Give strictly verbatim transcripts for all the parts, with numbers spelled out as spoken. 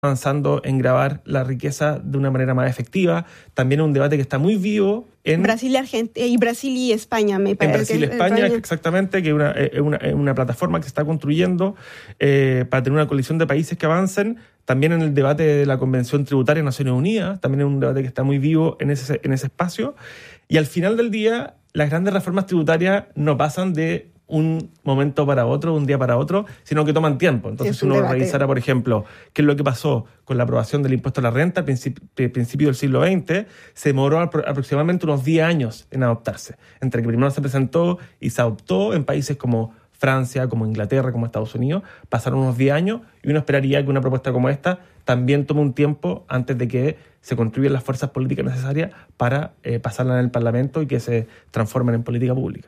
avanzando en grabar la riqueza de una manera más efectiva. También un debate que está muy vivo en Brasil y, Argent- y Brasil y España, me parece. En Brasil y España, España, exactamente, que es una, es una, es una plataforma que se está construyendo eh, para tener una coalición de países que avancen. También en el debate de la Convención Tributaria de Naciones Unidas, también es un debate que está muy vivo en ese, en ese espacio. Y al final del día, las grandes reformas tributarias no pasan de un momento para otro, un día para otro, sino que toman tiempo. Entonces, si uno debate. revisara, por ejemplo, qué es lo que pasó con la aprobación del impuesto a la renta al principio, principio del siglo veinte, se demoró aproximadamente unos diez años en adoptarse. Entre que primero se presentó y se adoptó en países como Francia, como Inglaterra, como Estados Unidos, pasaron unos diez años y uno esperaría que una propuesta como esta también tome un tiempo antes de que se construyan las fuerzas políticas necesarias para eh, pasarla en el Parlamento y que se transformen en política pública.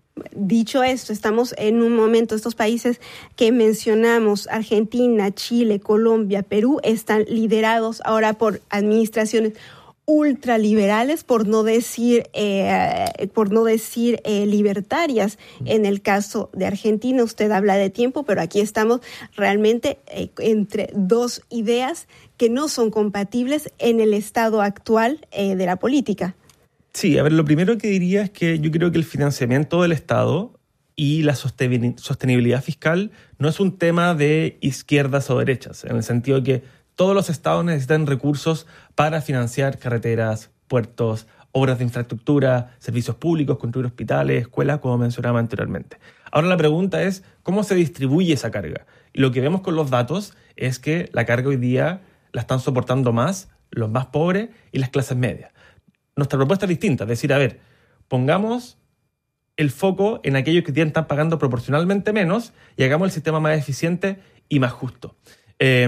Dicho esto, estamos en un momento, estos países que mencionamos, Argentina, Chile, Colombia, Perú, están liderados ahora por administraciones ultraliberales, por no decir, eh, por no decir eh, libertarias. En el caso de Argentina, usted habla de tiempo, pero aquí estamos realmente eh, entre dos ideas que no son compatibles en el estado actual eh, de la política. Sí, a ver, lo primero que diría es que yo creo que el financiamiento del Estado y la sostenibilidad fiscal no es un tema de izquierdas o derechas, en el sentido de que todos los estados necesitan recursos para financiar carreteras, puertos, obras de infraestructura, servicios públicos, construir hospitales, escuelas, como mencionaba anteriormente. Ahora la pregunta es, ¿cómo se distribuye esa carga? Y lo que vemos con los datos es que la carga hoy día la están soportando más los más pobres y las clases medias. Nuestra propuesta es distinta, es decir, a ver, pongamos el foco en aquellos que están pagando proporcionalmente menos y hagamos el sistema más eficiente y más justo. Eh,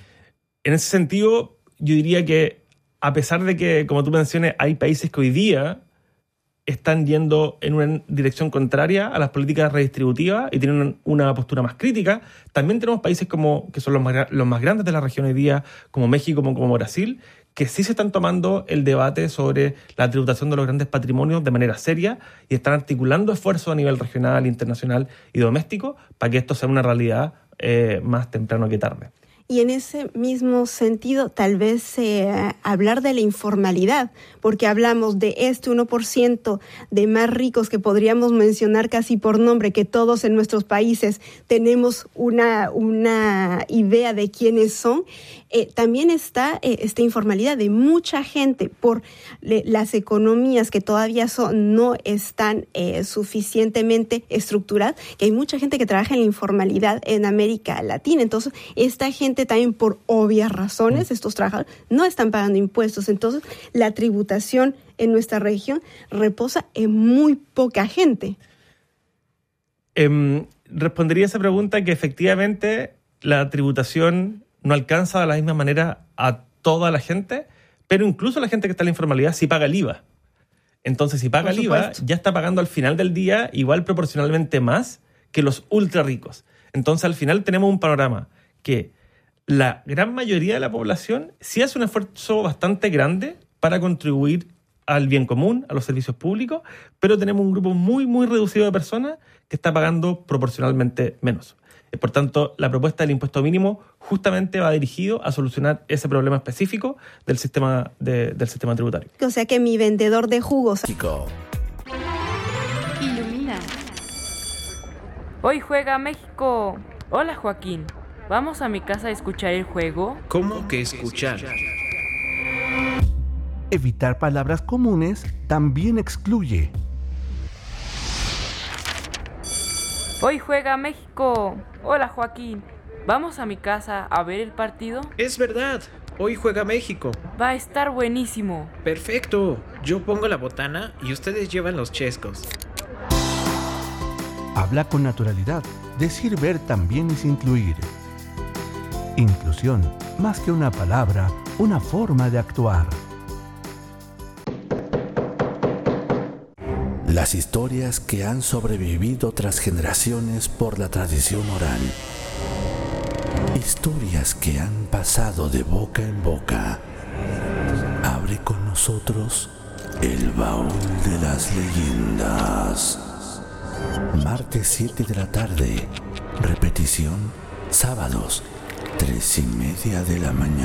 en ese sentido, yo diría que a pesar de que, como tú mencionas, hay países que hoy día están yendo en una dirección contraria a las políticas redistributivas y tienen una postura más crítica, también tenemos países como que son los más, los más grandes de la región hoy día, como México, como, como Brasil, que sí se están tomando el debate sobre la tributación de los grandes patrimonios de manera seria y están articulando esfuerzos a nivel regional, internacional y doméstico para que esto sea una realidad eh, más temprano que tarde. Y en ese mismo sentido, tal vez eh, hablar de la informalidad, porque hablamos de este uno por ciento de más ricos que podríamos mencionar casi por nombre, que todos en nuestros países tenemos una, una idea de quiénes son. Eh, también está eh, esta informalidad de mucha gente por le, las economías que todavía son, no están eh, suficientemente estructuradas, que hay mucha gente que trabaja en la informalidad en América Latina. Entonces, esta gente también por obvias razones, estos trabajadores no están pagando impuestos. Entonces, la tributación en nuestra región reposa en muy poca gente. Eh, respondería a esa pregunta que efectivamente la tributación no alcanza de la misma manera a toda la gente, pero incluso la gente que está en la informalidad sí paga el I V A. Entonces, si paga el I V A, ya está pagando al final del día igual proporcionalmente más que los ultra ricos. Entonces, al final tenemos un panorama que la gran mayoría de la población sí hace un esfuerzo bastante grande para contribuir al bien común, a los servicios públicos, pero tenemos un grupo muy, muy reducido de personas que está pagando proporcionalmente menos. Por tanto, la propuesta del impuesto mínimo justamente va dirigido a solucionar ese problema específico del sistema, de, del sistema tributario. O sea que mi vendedor de jugos... Ilumina. Hoy juega México. Hola, Joaquín. ¿Vamos a mi casa a escuchar el juego? ¿Cómo que escuchar? Evitar palabras comunes también excluye. Hoy juega México. Hola, Joaquín. ¿Vamos a mi casa a ver el partido? Es verdad. Hoy juega México. Va a estar buenísimo. Perfecto. Yo pongo la botana y ustedes llevan los chescos. Habla con naturalidad. Decir ver también es incluir. Inclusión, más que una palabra, una forma de actuar. Las historias que han sobrevivido tras generaciones por la tradición oral. Historias que han pasado de boca en boca. Abre con nosotros el baúl de las leyendas. Martes siete de la tarde. Repetición sábados Tres y media de la mañana.